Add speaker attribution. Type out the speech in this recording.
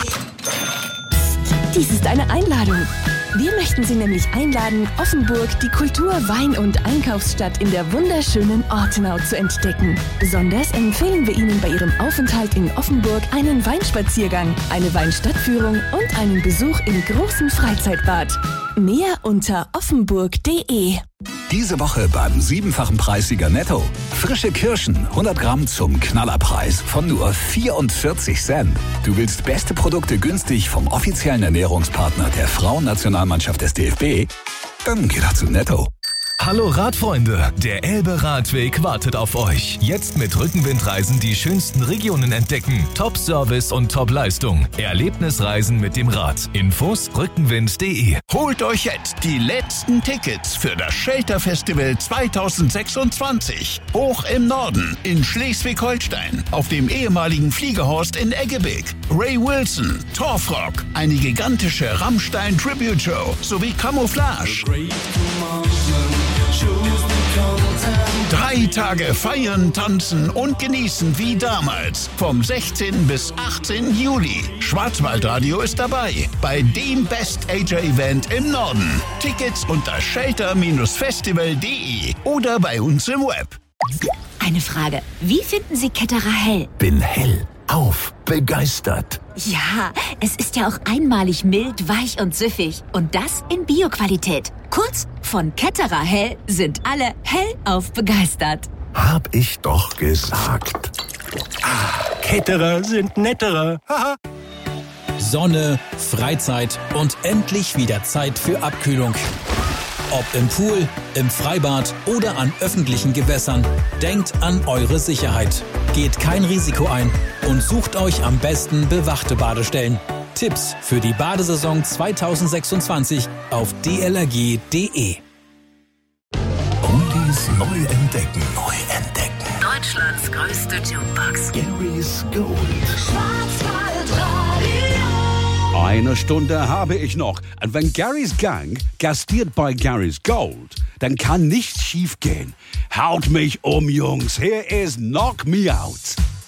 Speaker 1: Dies ist eine Einladung. Wir möchten Sie nämlich einladen, Offenburg, die Kultur-, Wein- und Einkaufsstadt in der wunderschönen Ortenau zu entdecken. Besonders empfehlen wir Ihnen bei Ihrem Aufenthalt in Offenburg einen Weinspaziergang, eine Weinstadtführung und einen Besuch im großen Freizeitbad. Mehr unter offenburg.de.
Speaker 2: Diese Woche beim 7-fachen Preissieger Netto. Frische Kirschen, 100 Gramm zum Knallerpreis von nur 44 Cent. Du willst beste Produkte günstig vom offiziellen Ernährungspartner der Frauennationalmannschaft des DFB? Dann geh doch zu Netto.
Speaker 3: Hallo Radfreunde, der Elbe-Radweg wartet auf euch. Jetzt mit Rückenwindreisen die schönsten Regionen entdecken. Top-Service und Top-Leistung. Erlebnisreisen mit dem Rad. Infos rückenwind.de.
Speaker 4: Holt euch jetzt die letzten Tickets für das Shelter-Festival 2026. Hoch im Norden in Schleswig-Holstein auf dem ehemaligen Fliegehorst in Eggebig. Ray Wilson, Torfrock, eine gigantische Rammstein-Tribute-Show sowie Camouflage. 3 Tage feiern, tanzen und genießen wie damals. Vom 16. bis 18. Juli. Schwarzwaldradio ist dabei bei dem Best-Ager-Event im Norden. Tickets unter shelter-festival.de oder bei uns im Web.
Speaker 5: Eine Frage. Wie finden Sie Ketterer hell?
Speaker 6: Bin hellauf begeistert.
Speaker 5: Ja, es ist ja auch einmalig mild, weich und süffig. Und das in Bio-Qualität. Kurz, von Ketterer hell sind alle hellauf begeistert.
Speaker 6: Hab ich doch gesagt.
Speaker 7: Ketterer sind netterer. Haha.
Speaker 8: Sonne, Freizeit und endlich wieder Zeit für Abkühlung. Ob im Pool, im Freibad oder an öffentlichen Gewässern, denkt an eure Sicherheit. Geht kein Risiko ein und sucht euch am besten bewachte Badestellen. Tipps für die Badesaison 2026 auf dlrg.de.
Speaker 6: Oldies neu entdecken.
Speaker 5: Deutschlands größte Jukebox.
Speaker 6: Gary's Gold.
Speaker 9: Eine Stunde habe ich noch. Und wenn Garys Gang gastiert bei Garys Gold, dann kann nichts schief gehen. Haut mich um, Jungs. Hier ist Knock Me Out.